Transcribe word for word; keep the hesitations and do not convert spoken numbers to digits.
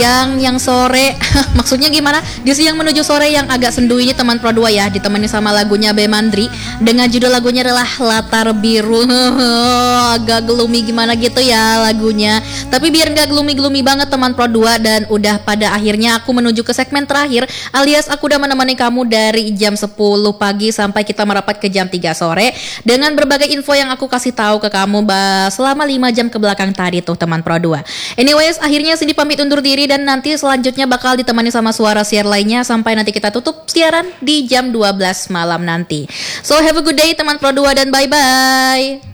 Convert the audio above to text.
Yang yang sore maksudnya gimana? Di siang menuju sore yang agak sendu ini teman Pro dua ya, ditemani sama lagunya B Mandri dengan judul lagunya adalah Latar Biru. Agak gloomy gimana gitu ya lagunya. Tapi biar gak gloomy-gloomy banget teman Pro dua, dan udah pada akhirnya aku menuju ke segmen terakhir, alias aku udah menemani kamu dari jam sepuluh pagi sampai kita merapat ke jam tiga sore dengan berbagai info yang aku kasih tahu ke kamu bah, selama lima jam ke belakang tadi tuh teman Pro dua. Anyways, akhirnya Cindy pamit undur diri, dan nanti selanjutnya bakal ditemani sama suara siar lainnya sampai nanti kita tutup siaran di jam dua belas malam nanti. So have a good day teman Pro dua dan bye bye.